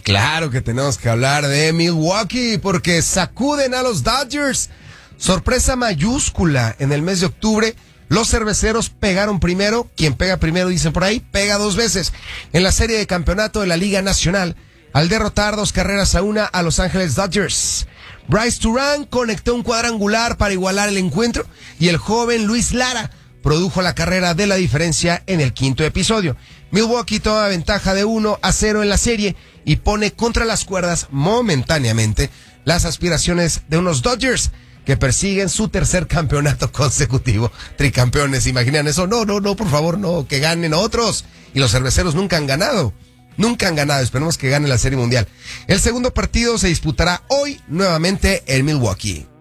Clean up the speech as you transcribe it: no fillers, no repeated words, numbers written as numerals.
claro que tenemos que hablar de Milwaukee porque sacuden a los Dodgers. Sorpresa mayúscula en el mes de octubre. Los cerveceros pegaron primero. Quien pega primero, dicen por ahí, pega 2 veces en la serie de campeonato de la Liga Nacional al derrotar 2-1 a Los Ángeles Dodgers. Bryce Turán conectó un cuadrangular para igualar el encuentro y el joven Luis Lara produjo la carrera de la diferencia en el 5º episodio. Milwaukee toma ventaja de 1-0 en la serie y pone contra las cuerdas momentáneamente las aspiraciones de unos Dodgers que persiguen su 3er campeonato consecutivo. Tricampeones, ¿imaginan eso? No, por favor, no, que ganen otros. Y los cerveceros nunca han ganado, esperemos que ganen la Serie Mundial. El segundo partido se disputará hoy nuevamente en Milwaukee.